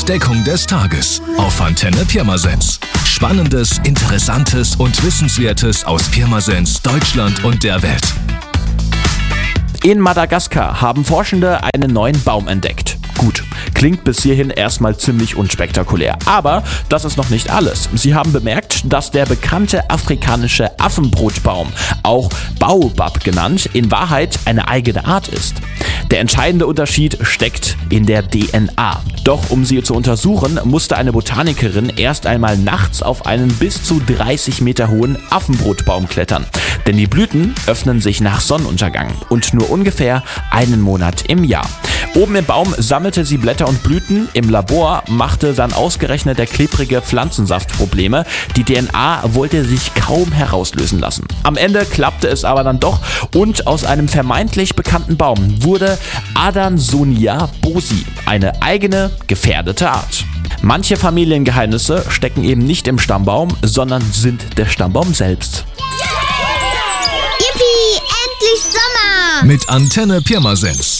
Entdeckung des Tages auf Antenne Pirmasens. Spannendes, Interessantes und Wissenswertes aus Pirmasens, Deutschland und der Welt. In Madagaskar haben Forschende einen neuen Baum entdeckt. Gut, klingt bis hierhin erstmal ziemlich unspektakulär. Aber das ist noch nicht alles. Sie haben bemerkt, dass der bekannte afrikanische Affenbrotbaum, auch Baobab genannt, in Wahrheit eine eigene Art ist. Der entscheidende Unterschied steckt in der DNA. Doch um sie zu untersuchen, musste eine Botanikerin erst einmal nachts auf einen bis zu 30 Meter hohen Affenbrotbaum klettern. Denn die Blüten öffnen sich nach Sonnenuntergang und nur ungefähr einen Monat im Jahr. Oben im Baum sammelte sie Blätter und Blüten. Im Labor machte dann ausgerechnet der klebrige Pflanzensaft Probleme. Die DNA wollte sich kaum herauslösen lassen. Am Ende klappte es aber dann doch und aus einem vermeintlich bekannten Baum wurde Adansonia bosi, eine eigene, gefährdete Art. Manche Familiengeheimnisse stecken eben nicht im Stammbaum, sondern sind der Stammbaum selbst. Yippie, endlich Sommer! Mit Antenne Pirmasens.